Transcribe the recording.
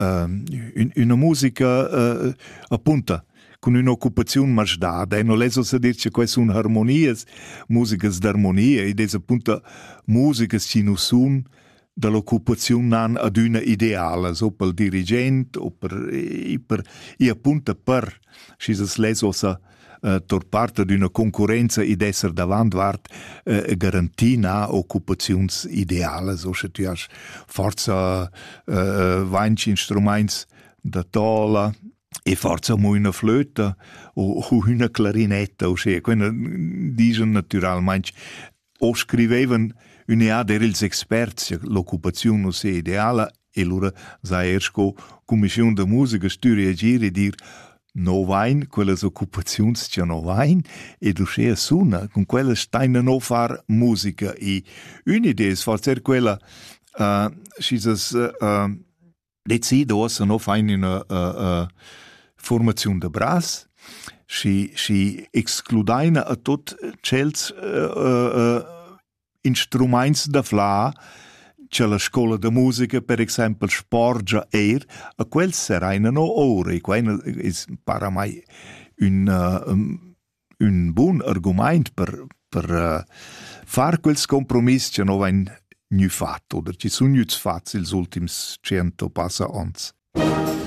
una musica appunto con un'occupazione masdada e non leso a dire che queste sono armonie, musiche d'armonia ed è appunto musiche che non sono dall'occupazione ad una ideale, so per il dirigente o e appunto per si es leso tor parte d'una concorrenza ed esser davant garantina occupazioni ideale, so se tu has forza 20 instruments da tola e forza una flöta o una clarinetta o se quando dicono naturalmente o scrivevano un'idea dels experts l'occupazione o se ideale e loro sa ersco commissione de musica stu reagire e dir no vain quelles occupazioni che no vain e du se suna con quelle steine no far musica e un'idea è forse quella schizas decido se no fain una formazione de brass si excludaina a tot cels instruments da fla c'è la scuola de musica per esempio sporgia a quel seraina no ore e quel è para mai un buon argument per far quels compromiss che no vain nu fatto oder ci sono nu fatti els ultims 100 passa ons.